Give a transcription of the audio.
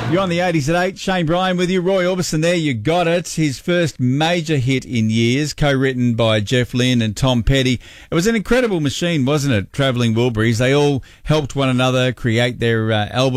You're on the 80s at 8. Shane Bryan with you. Roy Orbison there. You got it. His first major hit in years, co-written by Jeff Lynne and Tom Petty. It was an incredible machine, wasn't it? Travelling Wilburys. They all helped one another create their album.